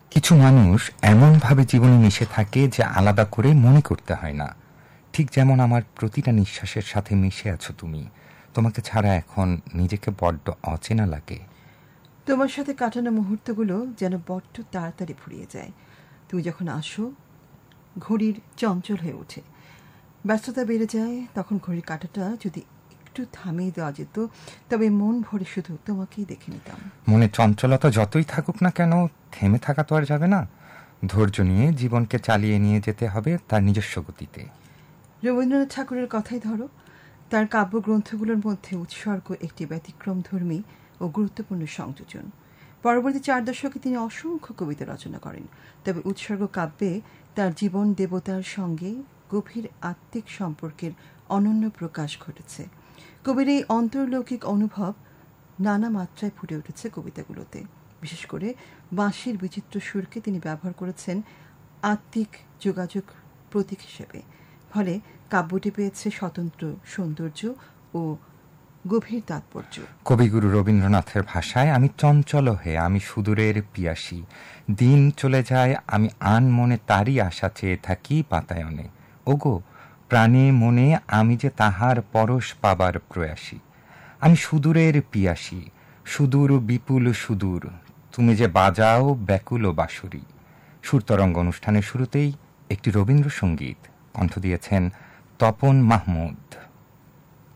কিছু মানুষ এমনভাবে জীবনে মিশে থাকে যে আলাদা করে মনে করতে হয় না। ঠিক যেমন আমার প্রতিটা নিঃশ্বাসের সাথে মিশে আছো তুমি। তোমাকে ছাড়া এখন নিজেকে বড্ড অচেনা লাগে। তোমার সাথে কাটানো মুহূর্তগুলো যেন বড্ড তাড়াতাড়ি ফুরিয়ে যায়। তুমি যখন আসো ঘড়ির চঞ্চল হয়ে ওঠে, ব্যস্ততা বেড়ে যায়। তখন ঘড়ির কাঁটাটা যদি একটু থামিয়ে দেওয়া যেত, তবে মন ভরে শুধু তোমাকেই দেখে নিতাম। মনে চঞ্চলতা যতই থাকুক না কেন, থেমে থাকা তো আর যাবে না। ধৈর্য নিয়ে জীবনকে চালিয়ে নিয়ে যেতে হবে তার নিজস্ব গতিতে। রবীন্দ্রনাথ ঠাকুরের কথাই ধরো, তার কাব্যগ্রন্থগুলোর মধ্যে উৎসর্গ একটি ব্যতিক্রমধর্মী ও গুরুত্বপূর্ণ সংযোজন। পরবর্তী 4 দশকে তিনি অসংখ্য কবিতা রচনা করেন, তবে উৎসর্গ কাব্যে তার জীবন দেবতার সঙ্গে গভীর আত্মিক সম্পর্কের অনন্য প্রকাশ ঘটেছে। কবির এই অন্তর্লৌকিক অনুভব নানা মাত্রায় ফুটে উঠেছে কবিতাগুলোতে। বিশেষ করে বাঁশির বিচিত্র সুরকে তিনি ব্যবহার করেছেন আত্মিক যোগাযোগ প্রতীক হিসেবে। ফলে কাব্যটি পেয়েছে স্বতন্ত্র সৌন্দর্য ও গভীর তাৎপর্য। কবিগুরু রবীন্দ্রনাথের ভাষায়, আমি চঞ্চল হয়ে, আমি সুদূরের পিয়াসী, দিন চলে যায়, আমি আন মনে তারই আশা চেয়ে থাকি বাতায়নে। ওগো প্রাণে মনে আমি যে তাহার পরশ পাবার প্রয়াসী। আমি সুদূরের পিয়াসী, সুদূর বিপুল সুদূর, তুমি যে বাজাও ব্যাকুল বাঁশুরি। সুরতরঙ্গ অনুষ্ঠানের শুরুতেই একটি রবীন্দ্রসঙ্গীত, কণ্ঠ দিয়েছেন তপন মাহমুদ।